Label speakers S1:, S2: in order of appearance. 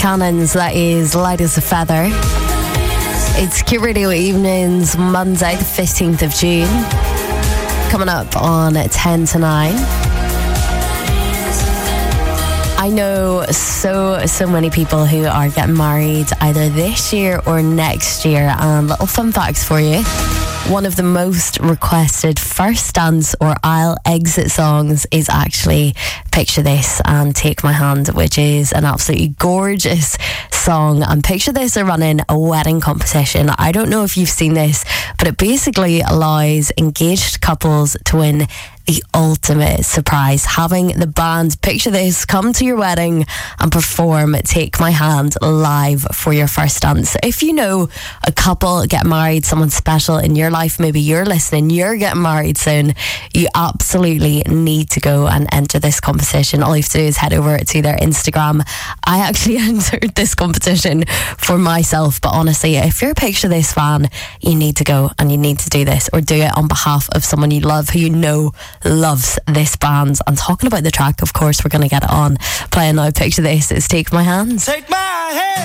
S1: Cannons, that is Light as a Feather. It's Q Radio Evenings, Monday the 15th of June. Coming up on 10 to 9. I know so many people who are getting married either this year or next year. And little fun facts for you. One of the most requested first dance or aisle exit songs is actually Picture This and Take My Hand, which is an absolutely gorgeous song. And Picture This are running a wedding competition. I don't know if you've seen this, but it basically allows engaged couples to win the ultimate surprise, having the band Picture This come to your wedding and perform Take My Hand live for your first dance. So if you know a couple get married, someone special in your life, maybe you're listening, you're getting married soon, you absolutely need to go and enter this competition. All you have to do is head over to their Instagram. I actually entered this competition for myself, but honestly, if you're a Picture This fan, you need to go and you need to do this, or do it on behalf of someone you love who you know loves this band. And talking about the track, of course, we're going to get it on. Playing now, Picture This is Take My Hand.
S2: Take my hand.